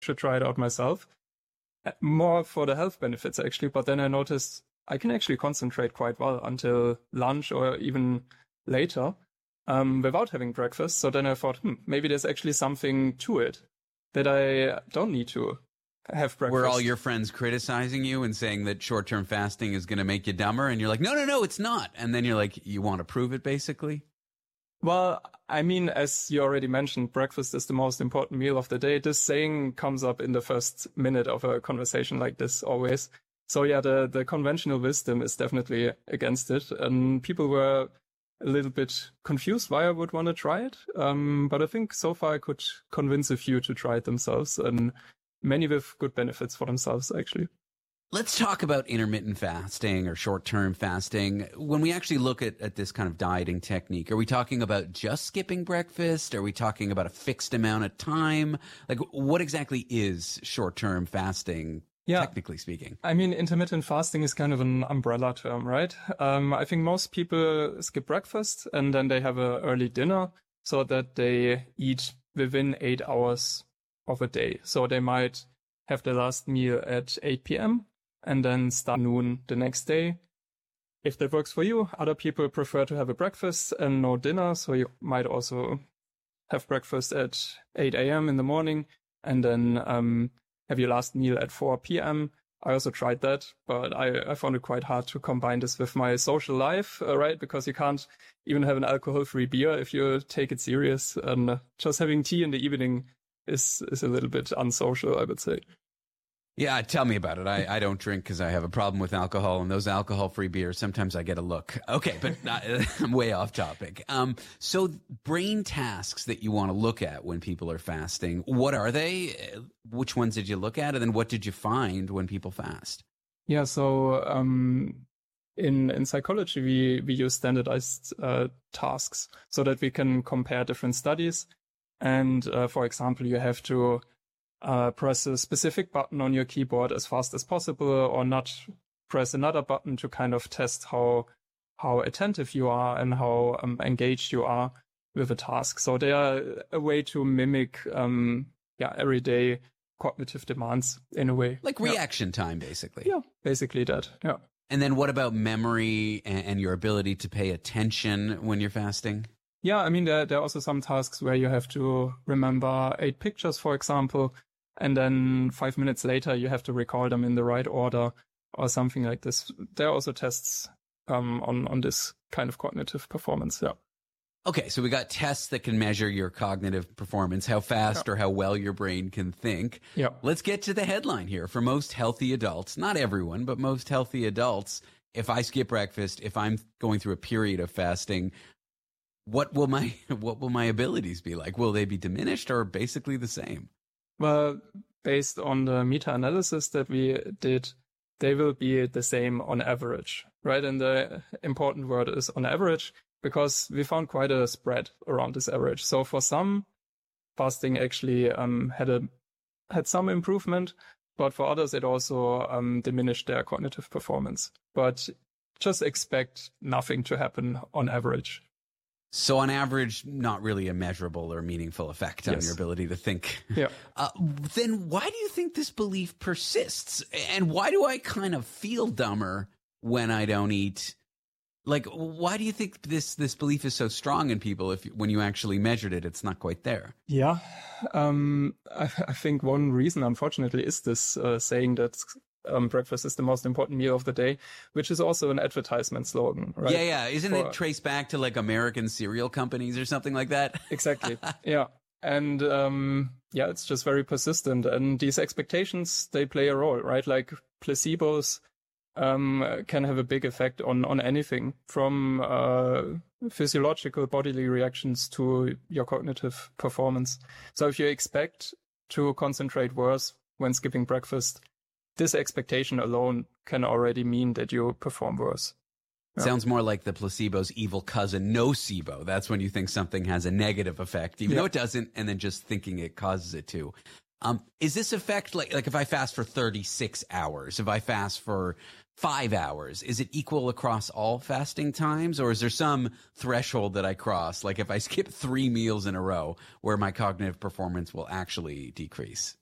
should try it out myself. More for the health benefits, actually. But then I noticed I can actually concentrate quite well until lunch or even later without having breakfast. So then I thought, maybe there's actually something to it that I don't need to have breakfast. Were all your friends criticizing you and saying that short-term fasting is going to make you dumber? And you're like, no, it's not. And then you're like, you want to prove it, basically? Well, I mean, as you already mentioned, breakfast is the most important meal of the day. This saying comes up in the first minute of a conversation like this always. So yeah, the conventional wisdom is definitely against it. And people were a little bit confused why I would want to try it. But I think so far I could convince a few to try it themselves, and many with good benefits for themselves, actually. Let's talk about intermittent fasting or short-term fasting. When we actually look at this kind of dieting technique, are we talking about just skipping breakfast? Are we talking about a fixed amount of time? Like, what exactly is short-term fasting, technically speaking? I mean, intermittent fasting is kind of an umbrella term, right? I think most people skip breakfast and then they have an early dinner so that they eat within 8 hours of a day. So they might have their last meal at 8 p.m. and then start noon the next day. If that works for you, other people prefer to have a breakfast and no dinner. So you might also have breakfast at 8 a.m. in the morning and then have your last meal at 4 p.m. I also tried that, but I found it quite hard to combine this with my social life, right? Because you can't even have an alcohol-free beer if you take it serious. And just having tea in the evening is a little bit unsocial, I would say. Yeah, tell me about it. I don't drink because I have a problem with alcohol, and those alcohol-free beers, sometimes I get a look. Okay, but I'm way off topic. So brain tasks that you want to look at when people are fasting, what are they? Which ones did you look at? And then what did you find when people fast? Yeah, so in psychology, we use standardized tasks so that we can compare different studies. And for example, you have to press a specific button on your keyboard as fast as possible, or not press another button to kind of test how attentive you are and how engaged you are with a task. So they are a way to mimic everyday cognitive demands in a way. Like reaction time, basically. Yeah, basically that. Yeah. And then what about memory and your ability to pay attention when you're fasting? Yeah, I mean, there are also some tasks where you have to remember 8 pictures, for example, and then 5 minutes later you have to recall them in the right order or something like this. There are also tests on this kind of cognitive performance, yeah. Okay, so we got tests that can measure your cognitive performance, how fast or how well your brain can think. Yeah. Let's get to the headline here. For most healthy adults, not everyone, but most healthy adults, if I skip breakfast, if I'm going through a period of fasting, what will my abilities be like? Will they be diminished or basically the same? Well, based on the meta-analysis that we did, they will be the same on average, right? And the important word is on average, because we found quite a spread around this average. So for some, fasting actually had some improvement, but for others it also diminished their cognitive performance. But just expect nothing to happen on average. So on average, not really a measurable or meaningful effect on your ability to think. Yeah. Then why do you think this belief persists? And why do I kind of feel dumber when I don't eat? Like, why do you think this belief is so strong in people if when you actually measured it, it's not quite there? Yeah. I think one reason, unfortunately, is this saying that breakfast is the most important meal of the day, which is also an advertisement slogan, right? Yeah. Isn't it traced back to like American cereal companies or something like that? Exactly. Yeah. And it's just very persistent. And these expectations, they play a role, right? Like placebos can have a big effect on anything from physiological bodily reactions to your cognitive performance. So if you expect to concentrate worse when skipping breakfast, this expectation alone can already mean that you perform worse. Yeah. Sounds more like the placebo's evil cousin, nocebo. That's when you think something has a negative effect, even though it doesn't, and then just thinking it causes it to. Is this effect like if I fast for 36 hours, if I fast for 5 hours, is it equal across all fasting times, or is there some threshold that I cross? Like if I skip 3 meals in a row where my cognitive performance will actually decrease?